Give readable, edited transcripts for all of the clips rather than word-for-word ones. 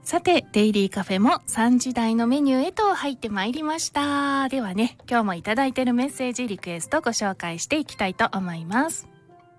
さて、デイリーカフェも3時台のメニューへと入ってまいりました。ではね、今日もいただいているメッセージ、リクエストご紹介していきたいと思います。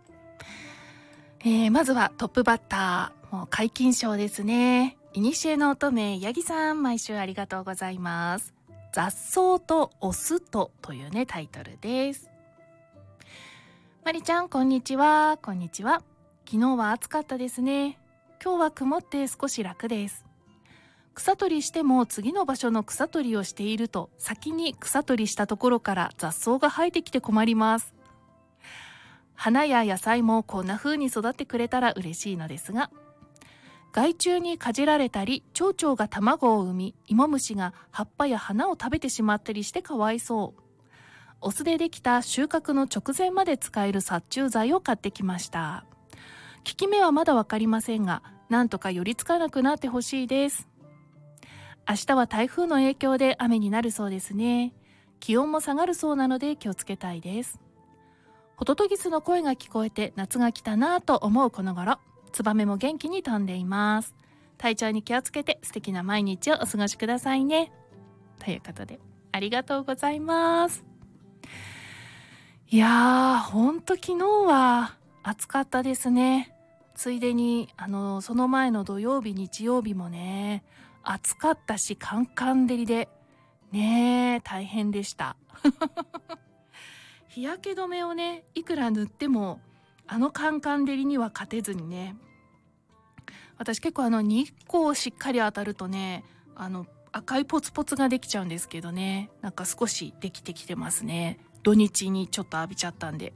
まずはトップバッター、もう皆勤賞ですね。いにしえの乙女、ヤギさん、毎週ありがとうございます。雑草とオスとというね、タイトルです。まりちゃん、こんにちは。こんにちは。昨日は暑かったですね。今日は曇って少し楽です。草取りしても次の場所の草取りをしていると先に草取りしたところから雑草が生えてきて困ります。花や野菜もこんな風に育ってくれたら嬉しいのですが、害虫にかじられたり蝶々が卵を産み、芋虫が葉っぱや花を食べてしまったりしてかわいそう。お酢でできた収穫の直前まで使える殺虫剤を買ってきました。効き目はまだわかりませんが、なんとか寄りつかなくなってほしいです。明日は台風の影響で雨になるそうですね。気温も下がるそうなので気をつけたいです。ホトトギスの声が聞こえて夏が来たなぁと思うこの頃、ツバメも元気に飛んでいます。体調に気をつけて素敵な毎日をお過ごしくださいね。ということで、ありがとうございます。いやー、ほんと昨日は暑かったですね。ついでにその前の土曜日日曜日もね、暑かったしカンカン照りでね、大変でした。日焼け止めをね、いくら塗ってもカンカン照りには勝てずにね、私結構日光しっかり当たるとね、赤いポツポツができちゃうんですけどね、なんか少しできてきてますね。土日にちょっと浴びちゃったんで。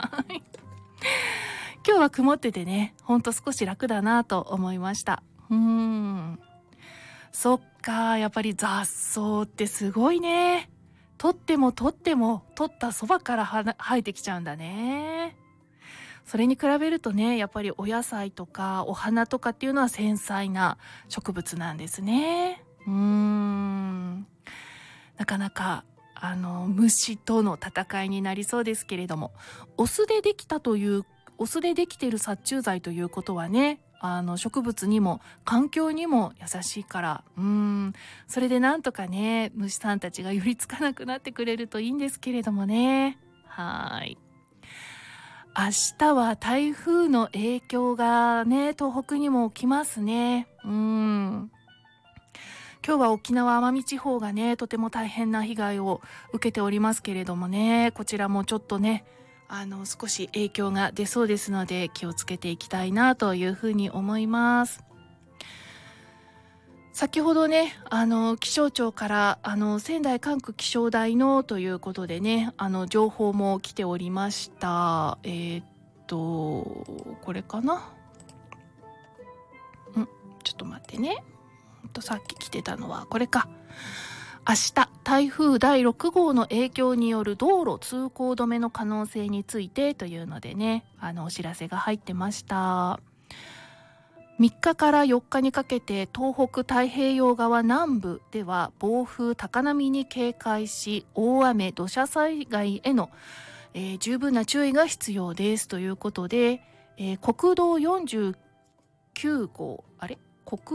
今日は曇っててね、ほんと少し楽だなと思いました。そっか、やっぱり雑草ってすごいね。取っても取ったそばから生えてきちゃうんだね。それに比べるとね、やっぱりお野菜とかお花とかっていうのは繊細な植物なんですね。なかなか虫との戦いになりそうですけれども、お酢でできている殺虫剤ということはね、植物にも環境にも優しいから、それでなんとかね、虫さんたちが寄りつかなくなってくれるといいんですけれどもね。はい。明日は台風の影響がね、東北にも来ますね。今日は沖縄奄美地方がね、とても大変な被害を受けておりますけれどもね、こちらもちょっとね、少し影響が出そうですので気をつけていきたいなというふうに思います。先ほどね、気象庁から仙台管区気象台のということでね、情報も来ておりました。これかな。ちょっと待ってね。さっき来てたのはこれか。明日、台風第6号の影響による道路通行止めの可能性についてというのでね、お知らせが入ってました。3日から4日にかけて東北太平洋側南部では暴風高波に警戒し、大雨土砂災害への、十分な注意が必要ですということで、国道49号、国